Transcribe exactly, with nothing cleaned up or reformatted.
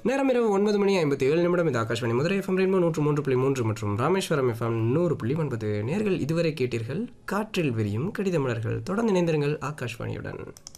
நேரம் இரவு ஒன்பது மணி ஐம்பத்தி ஏழு நிமிடம். இது ஆகாஷ்வாணி மதுரை எஃப்எம் ரெயின்போ நூற்று மூன்று புள்ளி மூன்று மற்றும் ராமேஸ்வரம் எஃப்எம் நூறு புள்ளி ஒன்பது. நேர்கள் இதுவரை கேட்டீர்கள் காற்றில் விரியும் கடித மலர்கள். தொடர்ந்து இணைந்திருங்கள் ஆகாஷ்வாணியுடன்.